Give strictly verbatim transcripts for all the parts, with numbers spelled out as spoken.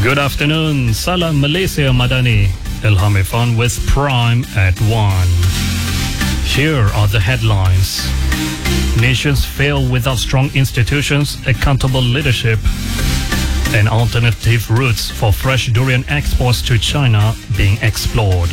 Good afternoon, Salam Malaysia Madani. Ilham Irfan with Prime at one. Here are the headlines. Nations fail without strong institutions, accountable leadership, and alternative routes for fresh durian exports to China being explored.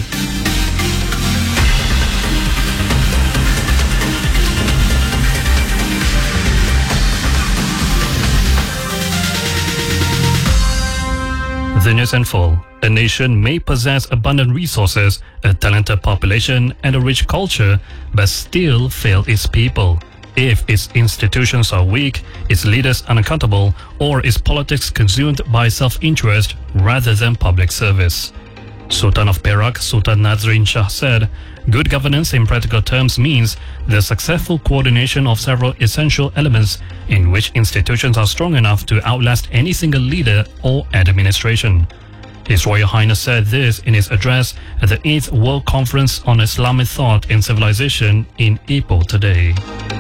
The news in full. A nation may possess abundant resources, a talented population, and a rich culture, but still fail its people if its institutions are weak, its leaders unaccountable, or its politics consumed by self-interest rather than public service. Sultan of Perak, Sultan Nazrin Shah said, good governance in practical terms means the successful coordination of several essential elements in which institutions are strong enough to outlast any single leader or administration. His Royal Highness said this in his address at the eighth World Conference on Islamic Thought and Civilization in Ipoh today.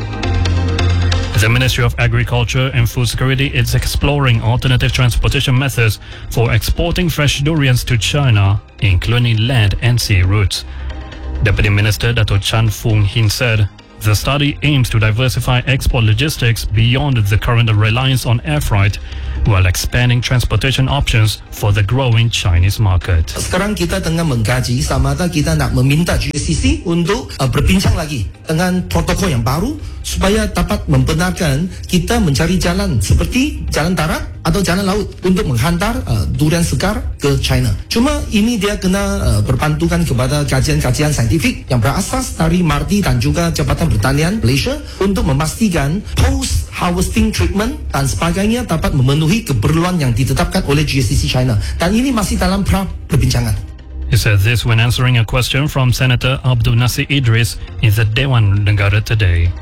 The Ministry of Agriculture and Food Security is exploring alternative transportation methods for exporting fresh durians to China, including land and sea routes. Deputy Minister Dato Chan Foong Hin said, the study aims to diversify export logistics beyond the current reliance on air freight, while expanding transportation options for the growing Chinese market. Sekarang kita tengah mengkaji sama ada kita nak meminta G C C untuk uh, berbincang lagi dengan protokol yang baru supaya dapat membenarkan kita mencari jalan seperti jalan darat atau jalan laut untuk menghantar uh, durian segar ke China. Cuma ini dia kena uh, berpantukan kepada kajian-kajian saintifik yang berasas dari MARDI dan juga Jabatan Pertanian Malaysia untuk memastikan post-harvesting treatment dan sebagainya dapat memenuhi keperluan yang ditetapkan oleh G C C China. Dan ini masih dalam pra perbincangan. He said this when answering a question from Senator Abdul Nasir Idris in the Dewan Negara today.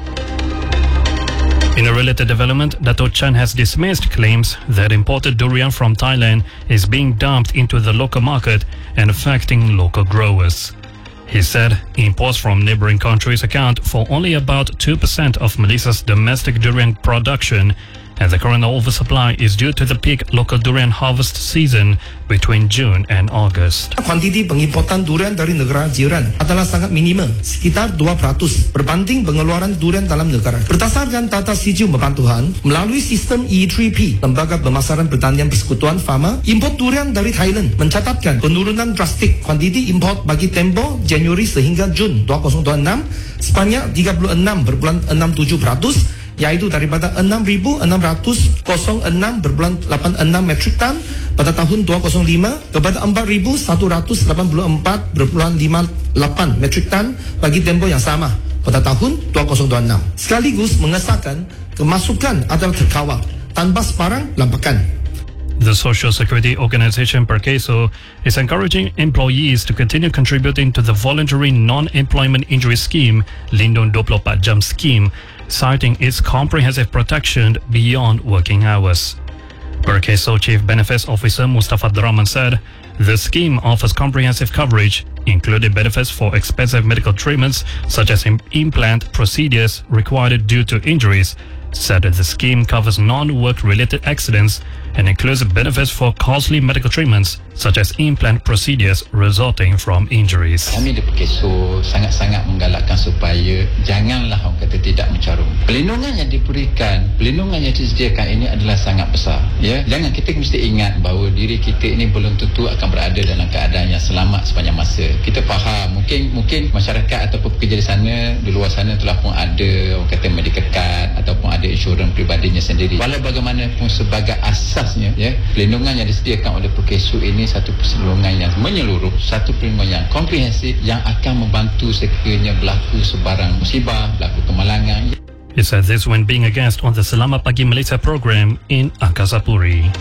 In a related development, Dato Chan has dismissed claims that imported durian from Thailand is being dumped into the local market and affecting local growers. He said imports from neighboring countries account for only about two percent of Malaysia's domestic durian production, and the current oversupply is due to the peak local durian harvest season between June and August. Kuantiti pengimportan durian dari negara jiran adalah sangat minimum, sekitar dua peratus berbanding pengeluaran durian dalam negara. Berdasarkan data Sijil Pemantauan, melalui sistem E three P, Lembaga Pemasaran Pertanian Persekutuan Fama, import durian dari Thailand mencatatkan penurunan drastik kuantiti import bagi tempoh Januari sehingga Jun dua ribu dua puluh enam sebanyak tiga puluh enam perpuluhan enam tujuh peratus, yaitu daripada enam ribu enam ratus enam perpuluhan lapan enam metrik tan pada tahun dua ribu lima kepada empat ribu seratus lapan puluh empat perpuluhan lima lapan metrik tan bagi tempoh yang sama pada tahun dua ribu dua puluh enam. Sekaligus mengesahkan kemasukan adalah terkawal tanpa sebarang lampakan. The Social Security Organization Perkeso is encouraging employees to continue contributing to the voluntary non-employment injury scheme, Lindung dua puluh empat jam scheme, citing its comprehensive protection beyond working hours. Perkeso Chief Benefits Officer Mustafa Abdurrahman said, the scheme offers comprehensive coverage, including benefits for expensive medical treatments such as implant procedures required due to injuries, said that the scheme covers non-work-related accidents and includes benefits for costly medical treatments such as implant procedures resulting from injuries. Kami di Perkeso sangat-sangat menggalakkan supaya janganlah orang kata tidak mencarung. Perlindungan yang diberikan, perlindungan yang disediakan ini adalah sangat besar. Ya, jangan kita mesti ingat bahawa diri kita ini belum tentu akan berada dalam keadaan yang selamat sepanjang masa. Kita faham, mungkin mungkin masyarakat ataupun pekerja di sana, di luar sana telah pun ada orang kata medical card ataupun ada insurans pribadinya sendiri. Walau bagaimanapun sebagai asasnya, ya, perlindungan yang disediakan oleh Perkeso ini satu perlindungan yang menyeluruh, satu perlindungan yang komprehensif yang akan membantu sekiranya berlaku sebarang musibah, berlaku kemalangan. He said this when being a guest on the Selamat Pagi Malaysia program in Angkasa Puri.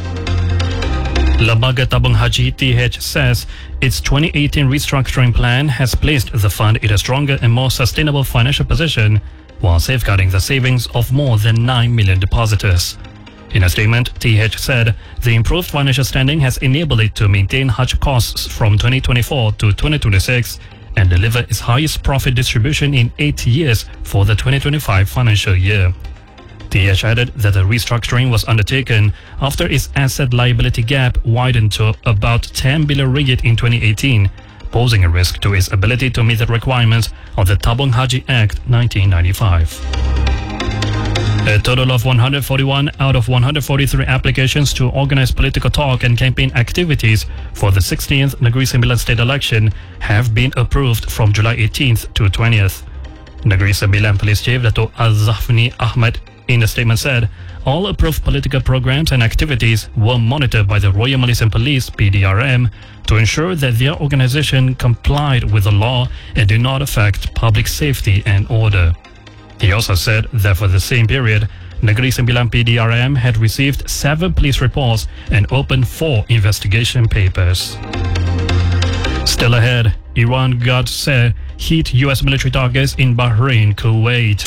Lembaga Tabung Haji T H says its twenty eighteen restructuring plan has placed the fund in a stronger and more sustainable financial position while safeguarding the savings of more than nine million depositors. In a statement, T H said the improved financial standing has enabled it to maintain Hajj costs from twenty twenty-four to twenty twenty-six and deliver its highest profit distribution in eight years for the twenty twenty-five financial year. T H added that the restructuring was undertaken after its asset liability gap widened to about ten billion ringgit in twenty eighteen, posing a risk to its ability to meet the requirements of the Tabung Haji Act nineteen ninety-five. A total of one hundred forty-one out of one hundred forty-three applications to organize political talk and campaign activities for the sixteenth Negeri Sembilan state election have been approved from July eighteenth to twentieth. Negeri Sembilan Police Chief Dato' Al-Zafni Ahmad in a statement said, all approved political programs and activities were monitored by the Royal Malaysian Police P D R M to ensure that their organization complied with the law and did not affect public safety and order. He also said that for the same period, Negeri Sembilan P D R M had received seven police reports and opened four investigation papers. Still ahead, Iran guards say hit U S military targets in Bahrain, Kuwait.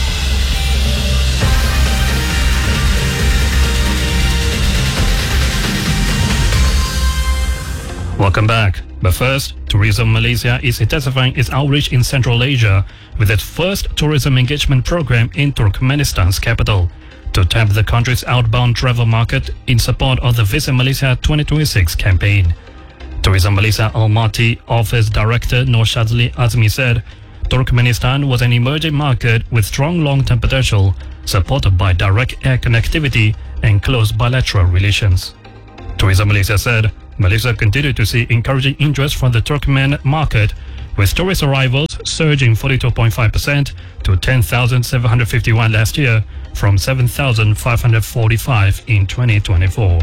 Welcome back. But first, Tourism Malaysia is intensifying its outreach in Central Asia with its first tourism engagement program in Turkmenistan's capital to tap the country's outbound travel market in support of the Visit Malaysia twenty twenty-six campaign. Tourism Malaysia Almaty Office Director Nur Shazli Azmi said, Turkmenistan was an emerging market with strong long-term potential, supported by direct air connectivity and close bilateral relations. Tourism Malaysia said, Malaysia continued to see encouraging interest from the Turkmen market, with tourist arrivals surging forty-two point five percent to ten thousand seven hundred fifty-one last year from seven thousand five hundred forty-five in twenty twenty-four.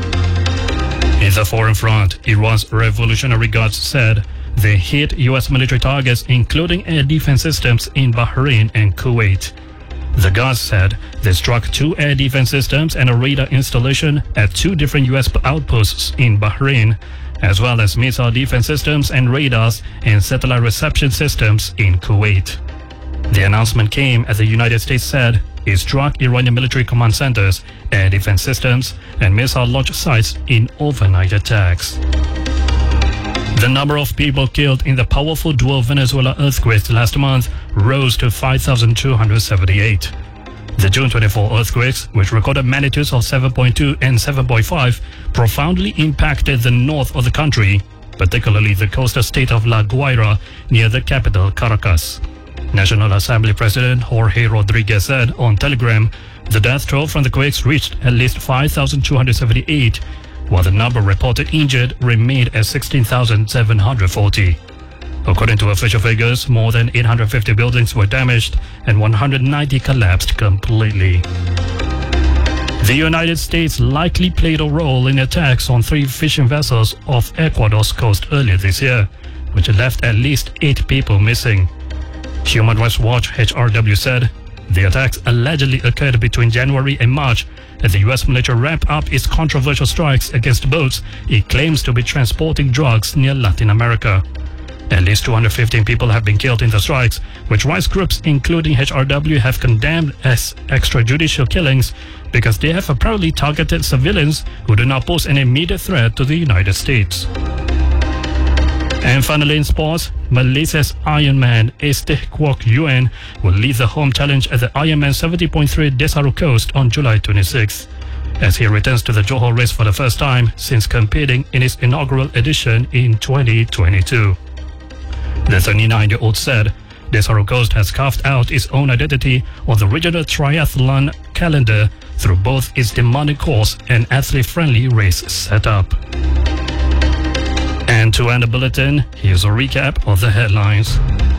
In the foreign front, Iran's Revolutionary Guards said they hit U S military targets including air defense systems in Bahrain and Kuwait. The Guards said they struck two air defense systems and a radar installation at two different U S outposts in Bahrain, as well as missile defense systems and radars and satellite reception systems in Kuwait. The announcement came as the United States said it struck Iranian military command centers, air defense systems, and missile launch sites in overnight attacks. The number of people killed in the powerful dual Venezuela earthquakes last month rose to five thousand two hundred seventy-eight. The June twenty-fourth earthquakes, which recorded magnitudes of seven point two and seven point five, profoundly impacted the north of the country, particularly the coastal state of La Guaira near the capital Caracas. National Assembly President Jorge Rodriguez said on Telegram the death toll from the quakes reached at least five thousand two hundred seventy-eight, while the number reported injured remained at sixteen thousand seven hundred forty. According to official figures, more than eight hundred fifty buildings were damaged and one hundred ninety collapsed completely. The United States likely played a role in attacks on three fishing vessels off Ecuador's coast earlier this year, which left at least eight people missing. Human Rights Watch H R W said the attacks allegedly occurred between January and March as the U S military ramped up its controversial strikes against boats it claims to be transporting drugs near Latin America. At least two hundred fifteen people have been killed in the strikes, which rights groups including H R W have condemned as extrajudicial killings because they have apparently targeted civilians who do not pose an immediate threat to the United States. And finally in sports, Malaysia's Ironman Esteh Kwok Yuen will lead the home challenge at the Ironman seventy point three Desaru Coast on July twenty-sixth, as he returns to the Johor race for the first time since competing in its inaugural edition in twenty twenty-two. The thirty-nine-year-old said, Desaru Coast has carved out its own identity on the regional triathlon calendar through both its demanding course and athlete-friendly race setup. And to end the bulletin, here's a recap of the headlines.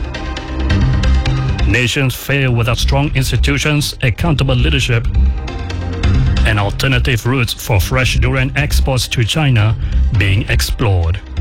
Nations fail without strong institutions, accountable leadership, and alternative routes for fresh durian exports to China being explored.